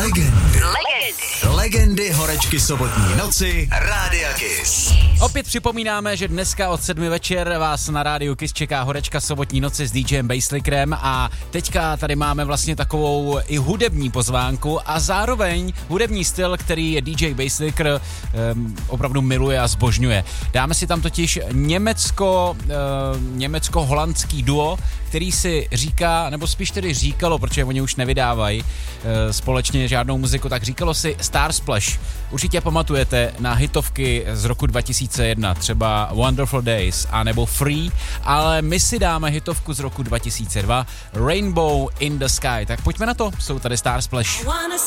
Legendy horečky sobotní noci Rádia Kiss. Opět připomínáme, že dneska od 7 večer vás na Rádiu Kiss čeká horečka sobotní noci s DJem Basslickerem a teďka tady máme vlastně takovou i hudební pozvánku a zároveň hudební styl, který DJ Basslicker opravdu miluje a zbožňuje. Dáme si tam totiž německo-holandský duo, který si říká, nebo spíš tedy říkalo, protože oni už nevydávají společně žádnou muziku, tak říkalo si Star Splash. Určitě pamatujete na hitovky z roku 2001, třeba Wonderful Days a nebo Free, ale my si dáme hitovku z roku 2002, Rainbow in the Sky. Tak pojďme na to, jsou tady Star Splash.